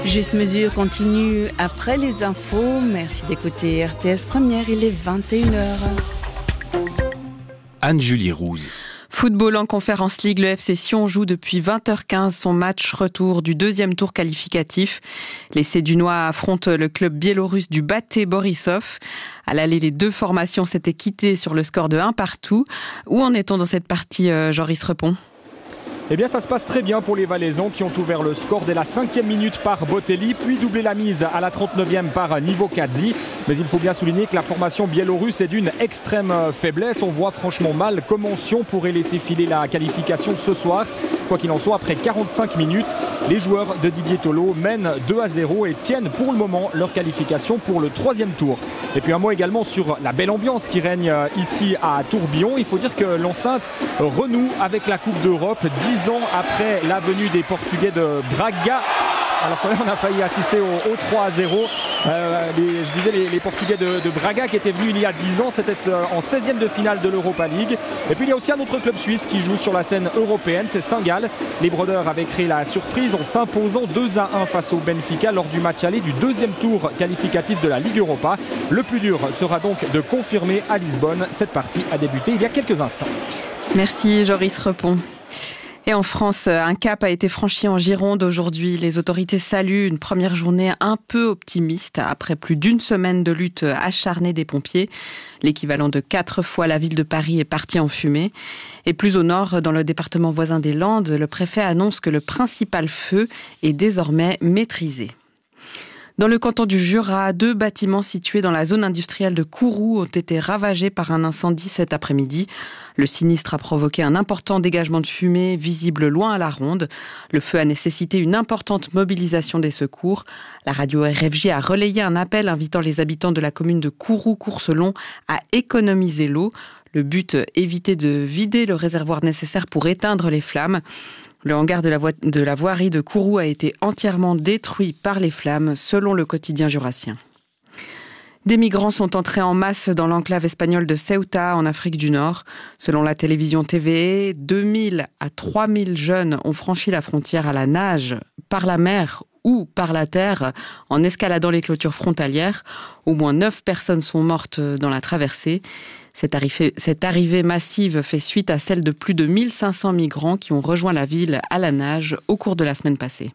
Juste Mesure continue après les infos. Merci d'écouter RTS Première, il est 21h. Anne-Julie Rouze. Football en Conference League, le FC Sion joue depuis 20h15 son match retour du deuxième tour qualificatif. Les Sédunois affrontent le club biélorusse du Baté Borisov. À l'aller, les deux formations s'étaient quittées sur le score de 1-1. Où en est-on dans cette partie, Joris Repon ? Eh bien, ça se passe très bien pour les Valaisans qui ont ouvert le score dès la 5e minute par Botelli, puis doublé la mise à la 39e par Nivokadze. Mais il faut bien souligner que la formation biélorusse est d'une extrême faiblesse. On voit franchement mal comment Sion pourrait laisser filer la qualification ce soir. Quoi qu'il en soit, après 45 minutes, les joueurs de Didier Tolo mènent 2-0 et tiennent pour le moment leur qualification pour le 3e tour. Et puis un mot également sur la belle ambiance qui règne ici à Tourbillon. Il faut dire que l'enceinte renoue avec la Coupe d'Europe 10 ans après la venue des Portugais de Braga. Alors quand même, on a failli assister au 3-0. Je disais les Portugais de Braga qui étaient venus il y a 10 ans. C'était en 16e de finale de l'Europa League. Et puis il y a aussi un autre club suisse qui joue sur la scène européenne, c'est Saint-Gall. Les Brodeurs avaient créé la surprise en s'imposant 2-1 face au Benfica lors du match aller du deuxième tour qualificatif de la Ligue Europa. Le plus dur sera donc de confirmer à Lisbonne. Cette partie a débuté il y a quelques instants. Merci Joris Repon. Et en France, un cap a été franchi en Gironde aujourd'hui. Les autorités saluent une première journée un peu optimiste après plus d'une semaine de lutte acharnée des pompiers. L'équivalent de 4 fois la ville de Paris est parti en fumée. Et plus au nord, dans le département voisin des Landes, le préfet annonce que le principal feu est désormais maîtrisé. Dans le canton du Jura, 2 bâtiments situés dans la zone industrielle de Kourou ont été ravagés par un incendie cet après-midi. Le sinistre a provoqué un important dégagement de fumée visible loin à la ronde. Le feu a nécessité une importante mobilisation des secours. La radio RFJ a relayé un appel invitant les habitants de la commune de Kourou-Courcelon à économiser l'eau. Le but, éviter de vider le réservoir nécessaire pour éteindre les flammes. Le hangar de la voirie de Kourou a été entièrement détruit par les flammes, selon le quotidien jurassien. Des migrants sont entrés en masse dans l'enclave espagnole de Ceuta, en Afrique du Nord. Selon la télévision TVE, 2000 à 3000 jeunes ont franchi la frontière à la nage, par la mer ou par la terre, en escaladant les clôtures frontalières. Au moins 9 personnes sont mortes dans la traversée. Cette arrivée massive fait suite à celle de plus de 1500 migrants qui ont rejoint la ville à la nage au cours de la semaine passée.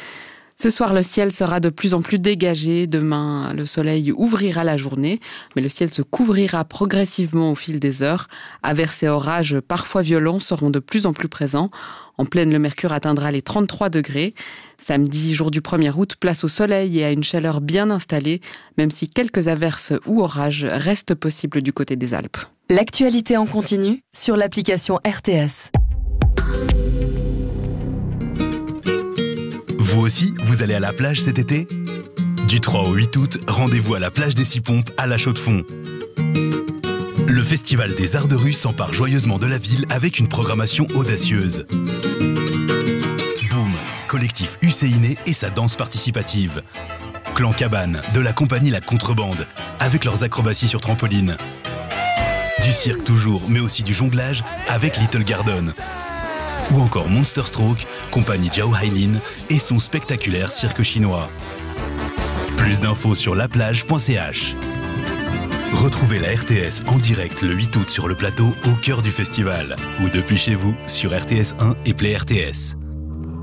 Ce soir, le ciel sera de plus en plus dégagé. Demain, le soleil ouvrira la journée, mais le ciel se couvrira progressivement au fil des heures. Averses et orages parfois violents seront de plus en plus présents. En pleine, le mercure atteindra les 33 degrés. Samedi, jour du 1er août, place au soleil et à une chaleur bien installée, même si quelques averses ou orages restent possibles du côté des Alpes. L'actualité en continu sur l'application RTS. Vous aussi, vous allez à la plage cet été ? Du 3 au 8 août, rendez-vous à la plage des 6 Pompes à La Chaux-de-Fonds. Le Festival des Arts de Rue s'empare joyeusement de la ville avec une programmation audacieuse. Boom, collectif UCINE et sa danse participative. Clan Cabane, de la compagnie La Contrebande, avec leurs acrobaties sur trampoline. Du cirque toujours, mais aussi du jonglage avec Little Garden. Ou encore Monster Stroke, compagnie Zhao Hailin et son spectaculaire cirque chinois. Plus d'infos sur laplage.ch. Retrouvez la RTS en direct le 8 août sur le plateau au cœur du festival ou depuis chez vous sur RTS 1 et Play RTS.